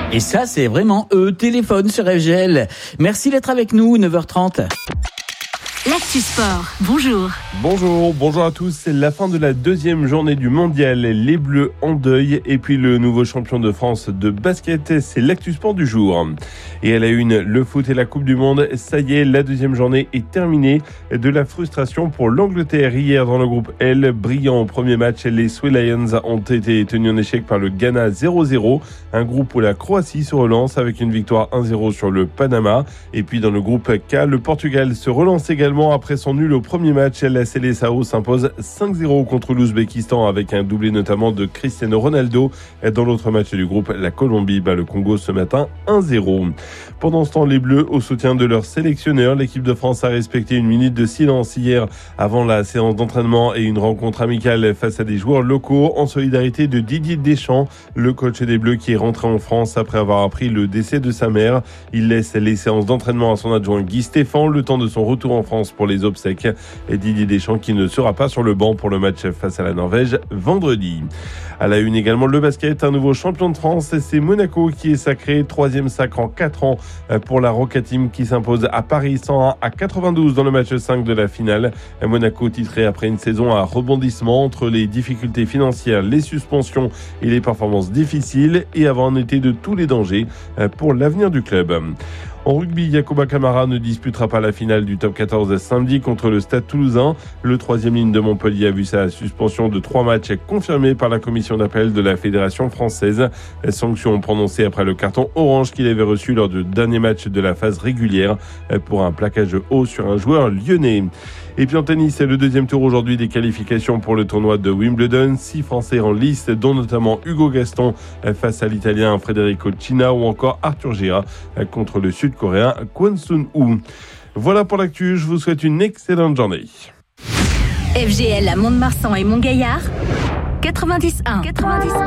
Et ça, c'est vraiment téléphone sur FGL. Merci d'être avec nous, 9h30. L'Actu Sport, bonjour. Bonjour à tous. C'est la fin de la deuxième journée du mondial. Les Bleus en deuil et puis le nouveau champion de France de basket, c'est l'Actu Sport du jour. Et à la une, le foot et la Coupe du Monde. Ça y est, la deuxième journée est terminée. De la frustration pour l'Angleterre hier dans le groupe L. Brillant au premier match, les Sway Lions ont été tenus en échec par le Ghana 0-0. Un groupe où la Croatie se relance avec une victoire 1-0 sur le Panama. Et puis dans le groupe K, le Portugal se relance également après son nul au premier match. La Seleção s'impose 5-0 contre l'Ouzbékistan avec un doublé notamment de Cristiano Ronaldo. Dans l'autre match du groupe, la Colombie bat le Congo ce matin 1-0. Pendant ce temps, les Bleus, au soutien de leur sélectionneur, l'équipe de France a respecté une minute de silence hier avant la séance d'entraînement et une rencontre amicale face à des joueurs locaux en solidarité de Didier Deschamps, le coach des Bleus qui est rentré en France après avoir appris le décès de sa mère. Il laisse les séances d'entraînement à son adjoint Guy Stéphane le temps de son retour en France pour les obsèques. Et Didier Deschamps qui ne sera pas sur le banc pour le match face à la Norvège vendredi. À la une également le basket, un nouveau champion de France, c'est Monaco qui est sacré, 3e sacre en 4 ans pour la Roca Team qui s'impose à Paris 101-92 dans le match 5 de la finale. Monaco titré après une saison à rebondissement entre les difficultés financières, les suspensions et les performances difficiles et avant un été de tous les dangers pour l'avenir du club. En rugby, Yacoba Camara ne disputera pas la finale du top 14 samedi contre le Stade Toulousain. Le 3e ligne de Montpellier a vu sa suspension de 3 matchs confirmée par la commission d'appel de la Fédération française. Sanction prononcée après le carton orange qu'il avait reçu lors du dernier match de la phase régulière pour un plaquage haut sur un joueur lyonnais. Et puis en tennis, c'est le deuxième tour aujourd'hui des qualifications pour le tournoi de Wimbledon. 6 Français en liste, dont notamment Hugo Gaston face à l'Italien Federico Cina ou encore Arthur Gira contre le Sud-Coréen Kwon Sun-woo. Voilà pour l'actu, je vous souhaite une excellente journée. FGL à Mont-de-Marsan et Montgaillard, 91.